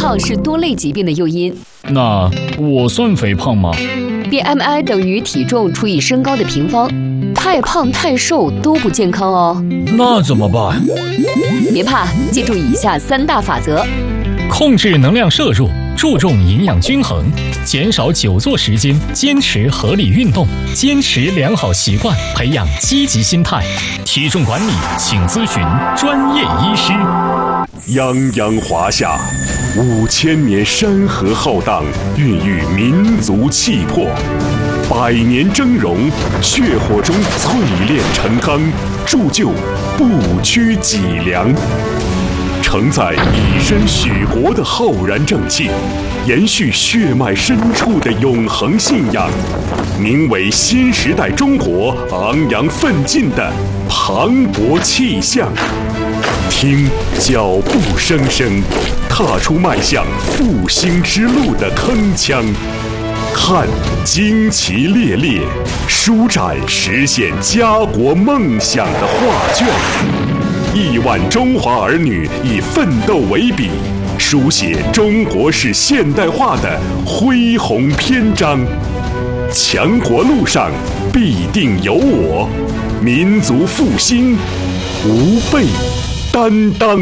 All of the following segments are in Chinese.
胖是多类疾病的诱因。 那我算肥胖吗？ BMI 等于体重除以身高的平方，太胖太瘦都不健康哦。 那怎么办？ 别怕，记住以下3大法则： 控制能量摄入，注重营养均衡，减少久坐时间，坚持合理运动，坚持良好习惯，培养积极心态。体重管理，请咨询专业医师。 泱泱华夏，5000年山河浩荡，孕育民族气魄；100年峥嵘，血火中淬炼成钢，铸就不屈脊梁。承载以身许国的浩然正气，延续血脉深处的永恒信仰，名为新时代中国昂扬奋进的磅礴气象。听脚步声声，踏出迈向复兴之路的铿锵；看旌旗猎猎，舒展实现家国梦想的画卷。亿万中华儿女以奋斗为笔，书写中国式现代化的恢宏篇章。强国路上必定有我，民族复兴无备担当。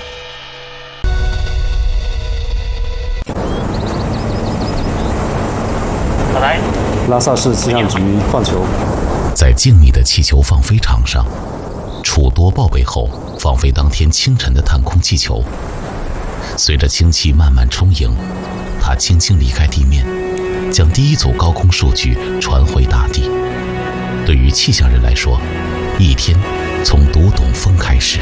拉萨市气象局放球。 在静谧的气球放飞场上，楚多报备后放飞当天清晨的探空气球。随着氢气慢慢充盈，它轻轻离开地面，将第一组高空数据传回大地。对于气象人来说，一天从读懂风开始。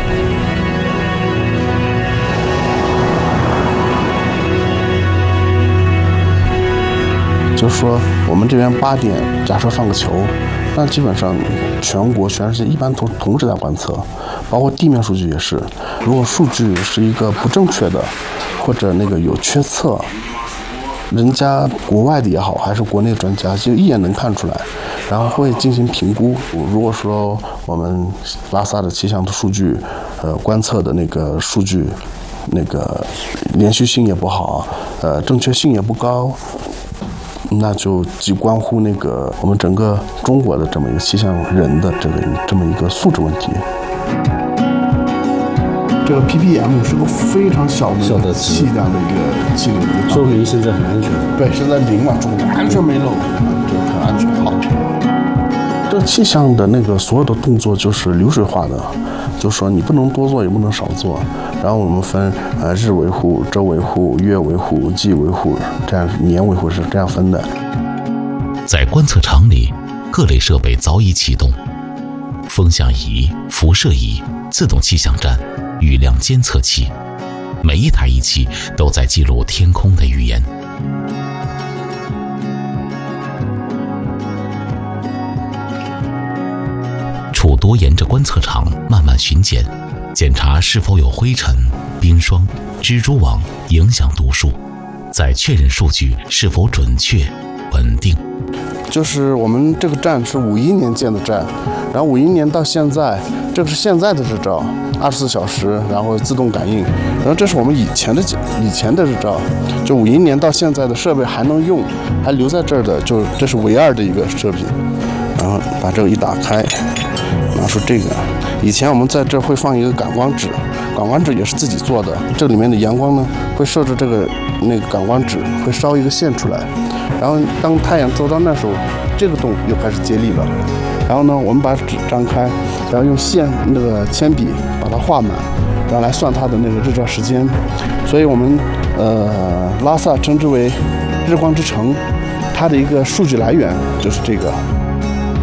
就是说，我们这边8点，假设放个球，那基本上全国全世界一般同时在观测，包括地面数据也是。如果数据是一个不正确的，或者有缺测，人家国外的也好，还是国内的专家，就一眼能看出来，然后会进行评估。如果说我们拉萨的气象的数据，观测的数据，连续性也不好，正确性也不高。那就既关乎我们整个中国的这么一个气象人的这么一个素质问题。这个 ppm 是个非常小的气量的一个气流， 说明现在很安全。 对，现在0嘛，完全没漏，这个很安全。好，这个气象的所有的动作就是流水化的，就是说你不能多做，也不能少做。然后我们分日维护、周维护、月维护、季维护，这样年维护是这样分的。 在观测场里，各类设备早已启动，风向仪、辐射仪、自动气象站、雨量监测器，每一台仪器都在记录天空的语言。楚多沿着观测场慢慢巡检，检查是否有灰尘、冰霜、蜘蛛网影响读数，再确认数据是否准确、稳定。 就是我们这个站是51年建的站，然后51年到现在，这个是现在的日照，24小时，然后自动感应，然后这是我们以前的日照，就51年到现在的设备还能用，还留在这儿的，就这是唯二的一个设备。然后把这个一打开，拿出这个，以前我们在这会放一个感光纸，感光纸也是自己做的，这里面的阳光呢会受着这个感光纸会烧一个线出来，然后当太阳走到那时候，这个洞又开始接力了，然后呢我们把纸张开，然后用铅笔把它画满，然后来算它的日照时间，所以我们拉萨称之为日光之城，它的一个数据来源就是这个。